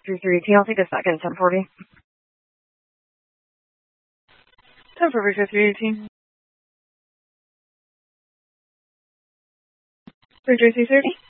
3318. I'll take a second. 1040. 1040 for 318. For JC 30.